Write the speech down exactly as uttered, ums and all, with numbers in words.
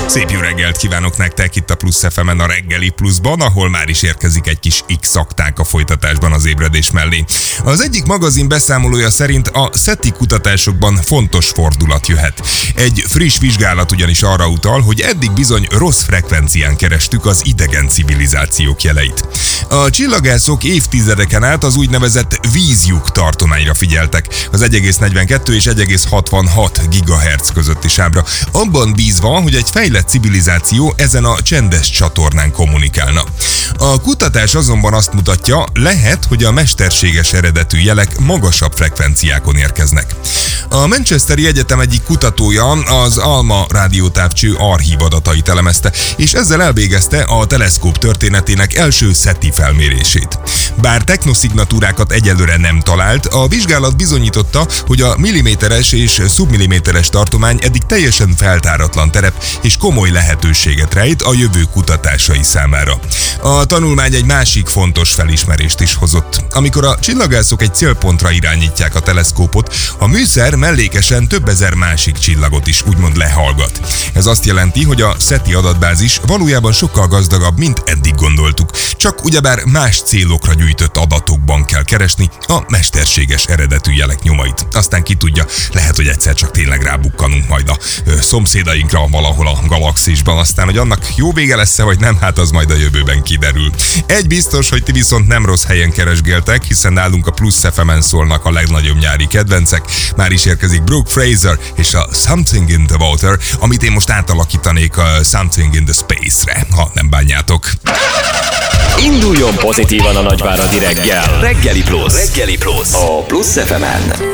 Szép jó reggelt kívánok nektek itt a Plusz ef emen a Reggeli Pluszban, ahol már is érkezik egy kis X-aktánk a folytatásban az ébredés mellé. Az egyik magazin beszámolója szerint a SETI kutatásokban fontos fordulat jöhet. Egy friss vizsgálat ugyanis arra utal, hogy eddig bizony rossz frekvencián kerestük az idegen civilizációk jeleit. A csillagászok évtizedeken át az úgynevezett vízlyuk tartományra figyeltek, az egy egész negyvenkettő és egy egész hatvanhat gigahertz közötti sámra, abban bízva, hogy egy fejlett civilizáció ezen a csendes csatornán kommunikálna. A kutatás azonban azt mutatja, lehet, hogy a mesterséges eredetű jelek magasabb frekvenciákon érkeznek. A Manchesteri Egyetem egyik kutatója az ALMA rádiótávcső archív adatait elemezte, és ezzel elvégezte a teleszkóp történetének első SETI felmérését. Bár technoszignatúrákat egyelőre nem talált, a vizsgálat bizonyította, hogy a milliméteres és szubmilliméteres tartomány eddig teljesen feltáratlan terep és komoly lehetőséget rejt a jövő kutatásai számára. A tanulmány egy másik fontos felismerést is hozott. Amikor a csillagászok egy célpontra irányítják a teleszkópot, a műszer mellékesen több ezer másik csillagot is úgymond lehallgat. Ez azt jelenti, hogy a SETI adatbázis valójában sokkal gazdagabb, mint eddig gondoltuk. Csak ugyebár más célokra gyűjtött adatokban kell keresni a mesterséges eredetű jelek nyomait. Aztán ki tudja, lehet, hogy egyszer csak tényleg rábukkanunk majd a ö, szomszédainkra valahol a galaxisban, aztán, hogy annak jó vége lesz-e, vagy nem, hát az majd a jövőben kiderül. Egy biztos, hogy ti viszont nem rossz helyen keresgéltek, hiszen nálunk a Plusz ef emen szólnak a legnagyobb nyári kedvencek. Már is érkezik Brooke Fraser és a Something in the Water, amit én most átalakítanék a Something in the Space-re, ha nem bánjátok. Induljon pozitívan a nagyváradi reggel. Reggeli Plusz. Reggeli Plusz. A Plusz ef emen.